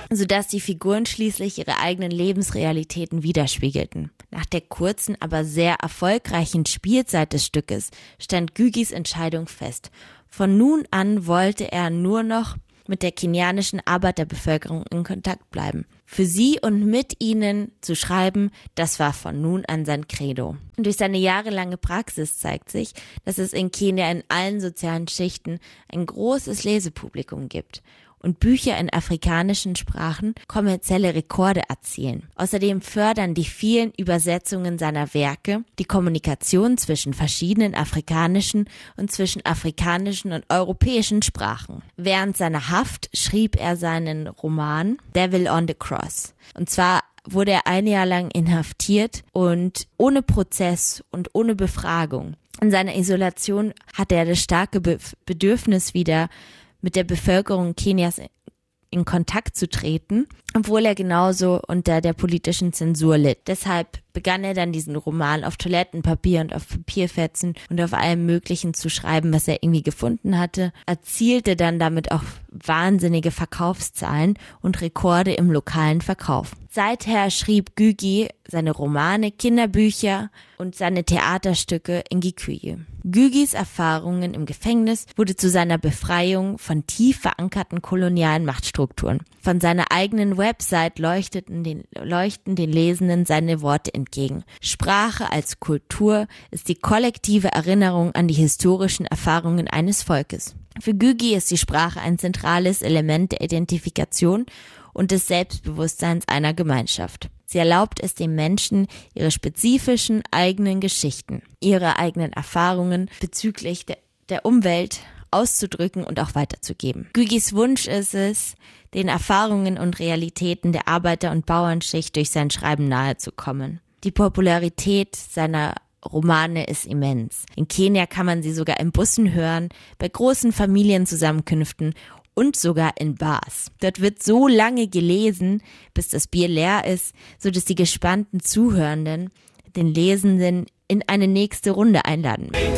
sodass die Figuren schließlich ihre eigenen Lebensrealitäten widerspiegelten. Nach der kurzen, aber sehr erfolgreichen Spielzeit des Stückes stand Gügis Entscheidung fest. Von nun an wollte er nur noch mit der kenianischen Arbeiterbevölkerung in Kontakt bleiben. Für sie und mit ihnen zu schreiben, das war von nun an sein Credo. Und durch seine jahrelange Praxis zeigt sich, dass es in Kenia in allen sozialen Schichten ein großes Lesepublikum gibt und Bücher in afrikanischen Sprachen kommerzielle Rekorde erzielen. Außerdem fördern die vielen Übersetzungen seiner Werke die Kommunikation zwischen verschiedenen afrikanischen und zwischen afrikanischen und europäischen Sprachen. Während seiner Haft schrieb er seinen Roman Devil on the Cross. Und zwar wurde er ein Jahr lang inhaftiert und ohne Prozess und ohne Befragung. In seiner Isolation hatte er das starke Bedürfnis wieder, mit der Bevölkerung Kenias in Kontakt zu treten, obwohl er genauso unter der politischen Zensur litt. Deshalb begann er dann diesen Roman auf Toilettenpapier und auf Papierfetzen und auf allem Möglichen zu schreiben, was er irgendwie gefunden hatte, erzielte dann damit auch wahnsinnige Verkaufszahlen und Rekorde im lokalen Verkauf. Seither schrieb Gügi seine Romane, Kinderbücher und seine Theaterstücke in Gikuyu. Gügis Erfahrungen im Gefängnis wurde zu seiner Befreiung von tief verankerten kolonialen Machtstrukturen. Von seiner eigenen Website leuchten den Lesenden seine Worte entgegen. Sprache als Kultur ist die kollektive Erinnerung an die historischen Erfahrungen eines Volkes. Für Gügi ist die Sprache ein zentrales Element der Identifikation und des Selbstbewusstseins einer Gemeinschaft. Sie erlaubt es dem Menschen, ihre spezifischen eigenen Geschichten, ihre eigenen Erfahrungen bezüglich der Umwelt auszudrücken und auch weiterzugeben. Gügis Wunsch ist es, den Erfahrungen und Realitäten der Arbeiter- und Bauernschicht durch sein Schreiben nahezukommen. Die Popularität seiner Romane ist immens. In Kenia kann man sie sogar in Bussen hören, bei großen Familienzusammenkünften und sogar in Bars. Dort wird so lange gelesen, bis das Bier leer ist, sodass die gespannten Zuhörenden den Lesenden in eine nächste Runde einladen.